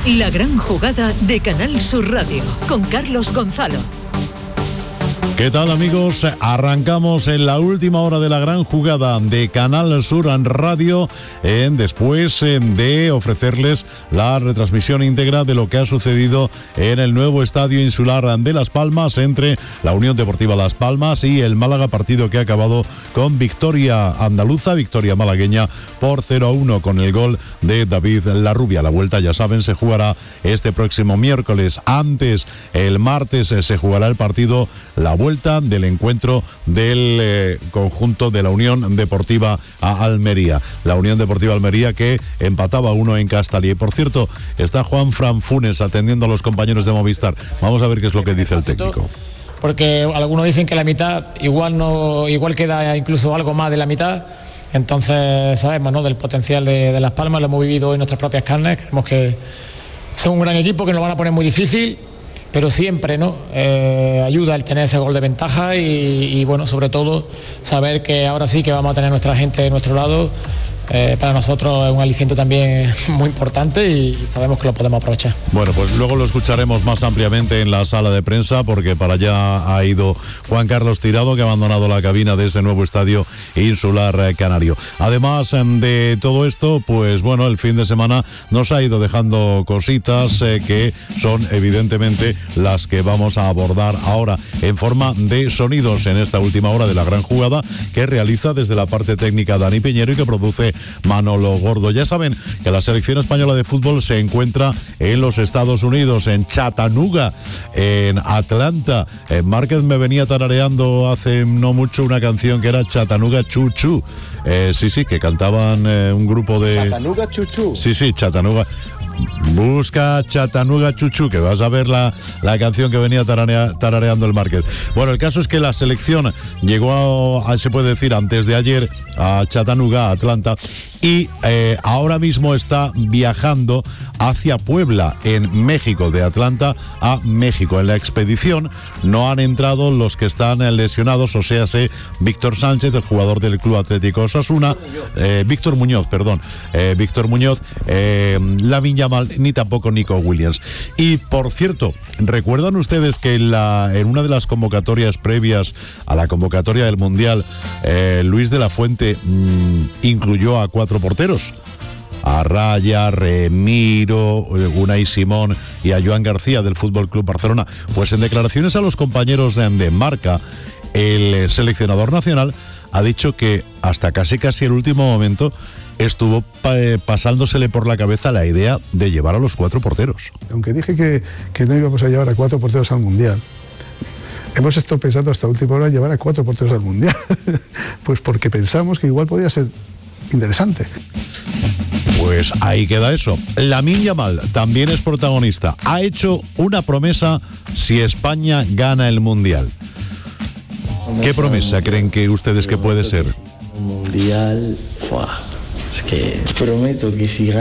La gran jugada de Canal Sur Radio con Carlos Gonzalo. ¿Qué tal, amigos? Arrancamos en la última hora de la gran jugada de Canal Sur Radio, después de ofrecerles la retransmisión íntegra de lo que ha sucedido en el nuevo Estadio Insular de Las Palmas entre la Unión Deportiva Las Palmas y el Málaga, partido que ha acabado con victoria andaluza, victoria malagueña por 0-1 con el gol de David Larrubia. La vuelta, ya saben, se jugará este próximo miércoles. Antes, el martes, se jugará el partido, la vuelta del encuentro del conjunto de la Unión Deportiva Almería. La Unión Deportiva Almería que empataba 1 en Castalia. Y por cierto, está Juan Fran Funes atendiendo a los compañeros de Movistar. Vamos a ver qué es lo que dice el técnico. Porque algunos dicen que la mitad igual queda incluso algo más de la mitad. Entonces sabemos, ¿no?, del potencial de Las Palmas, lo hemos vivido en nuestras propias carnes. Creemos que son un gran equipo, que nos lo van a poner muy difícil, pero siempre, ¿no?, ayuda el tener ese gol de ventaja y bueno, sobre todo saber que ahora sí que vamos a tener nuestra gente de nuestro lado. Para nosotros es un aliciente también muy importante y sabemos que lo podemos aprovechar. Bueno, pues luego lo escucharemos más ampliamente en la sala de prensa, porque para allá ha ido Juan Carlos Tirado, que ha abandonado la cabina de ese nuevo Estadio Insular Canario. Además de todo esto, pues bueno, el fin de semana nos ha ido dejando cositas que son evidentemente las que vamos a abordar ahora en forma de sonidos en esta última hora de la gran jugada, que realiza desde la parte técnica Dani Piñero y que produce Manolo Gordo. Ya saben que la selección española de fútbol se encuentra en los Estados Unidos, en Chattanooga, en Atlanta. Márquez me venía tarareando hace no mucho una canción que era Chattanooga Choo Choo. Sí, que cantaban un grupo de... Chattanooga Choo Choo. Sí, Chattanooga. Busca Chattanooga Chuchu, que vas a ver la canción que venía tarareando el Márquez. Bueno, el caso es que la selección llegó se puede decir, antes de ayer a Chattanooga, a Atlanta, y ahora mismo está viajando hacia Puebla, en México, de Atlanta a México. En la expedición no han entrado los que están lesionados, o sea, Víctor Sánchez, el jugador del Club Atlético Osasuna, Víctor Muñoz, Lamine Yamal, ni tampoco Nico Williams. Y por cierto, ¿recuerdan ustedes que en una de las convocatorias previas a la convocatoria del Mundial, Luis de la Fuente incluyó a 4 porteros? A Raya, Remiro, Unai Simón y a Joan García del Fútbol Club Barcelona? Pues en declaraciones a los compañeros de Marca, el seleccionador nacional ha dicho que hasta casi el último momento estuvo pasándosele por la cabeza la idea de llevar a los 4 porteros. Aunque dije que no íbamos a llevar a 4 porteros al Mundial, hemos estado pensando hasta última hora llevar a 4 porteros al Mundial. Pues porque pensamos que igual podía ser interesante. Pues ahí queda eso. Lamine Yamal también es protagonista. Ha hecho una promesa si España gana el Mundial. ¿Qué promesa creen que ustedes que puede ser? Mundial, es que prometo que si